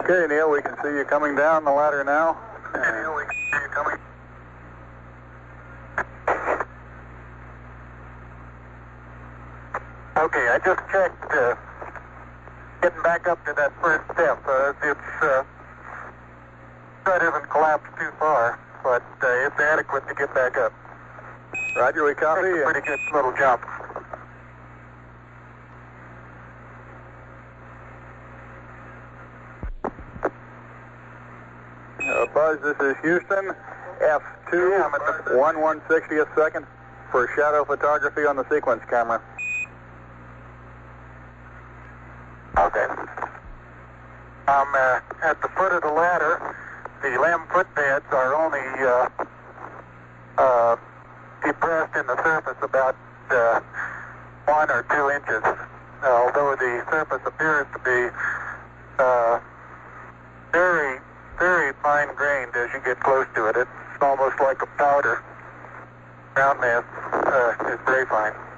Okay, Neil, we can see you coming down the ladder now. Neil, we can see you coming. Okay, I just checked getting back up to that first step. It hasn't collapsed too far, but it's adequate to get back up. Roger, we copy. It's a pretty good little jump. Buzz, this is Houston, F2, 1/160th second for shadow photography on the sequence camera. Okay. I'm at the foot of the ladder. The LEM footbeds are only depressed in the surface about 1 or 2 inches, although the surface appears to be very, very fine-grained as you get close to it. It's almost like a powder. Ground mass is very fine.